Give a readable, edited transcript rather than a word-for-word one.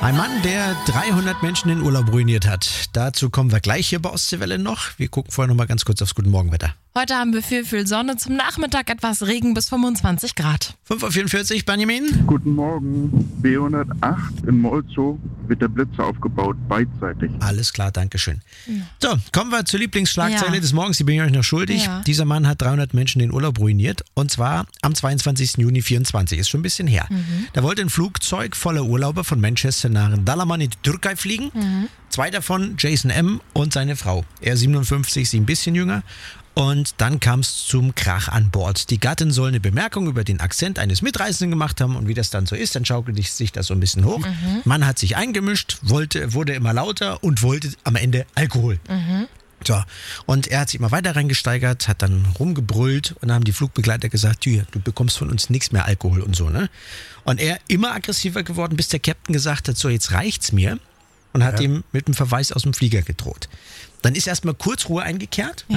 Ein Mann, der 300 Menschen in Urlaub ruiniert hat. Dazu kommen wir gleich hier bei Ostseewelle noch. Wir gucken vorher noch mal ganz kurz aufs Guten Morgenwetter. Heute haben wir viel Sonne, zum Nachmittag etwas Regen bis 25 Grad. 5:44 Uhr, Benjamin. Guten Morgen. B108 in Molzow wird der Blitzer aufgebaut, beidseitig. Alles klar, dankeschön. So, kommen wir zur Lieblingsschlagzeile Ja. des Morgens. Die bin ich euch noch schuldig. Ja. Dieser Mann hat 300 Menschen den Urlaub ruiniert. Und zwar am 22. Juni 24. Ist schon ein bisschen her. Da wollte ein Flugzeug voller Urlauber von Manchester nach Dalaman in die Türkei fliegen. Zwei davon, Jason M. und seine Frau. Er 57, sie ein bisschen jünger. Und dann kam es zum Krach an Bord. Die Gattin soll eine Bemerkung über den Akzent eines Mitreisenden gemacht haben. Und wie das dann so ist, dann schaukelt sich das so ein bisschen hoch. Mann hat sich eingemischt, wurde immer lauter und wollte am Ende Alkohol. So, und er hat sich immer weiter reingesteigert, hat dann rumgebrüllt und dann haben die Flugbegleiter gesagt, du bekommst von uns nichts mehr Alkohol und so, ne? Und er immer aggressiver geworden, bis der Captain gesagt hat, so jetzt reicht's mir und hat ihm mit einem Verweis aus dem Flieger gedroht. Dann ist erstmal kurz Ruhe eingekehrt.